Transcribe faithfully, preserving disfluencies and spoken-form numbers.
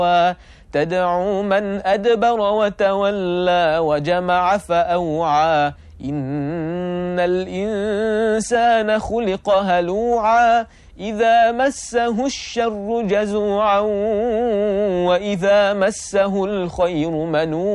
تدعو من أدبر وتولى وجمع فأوعى إن الإنسان خلق هلوعا إذا مسه الشر جزوعا وإذا مسه الخير منوعا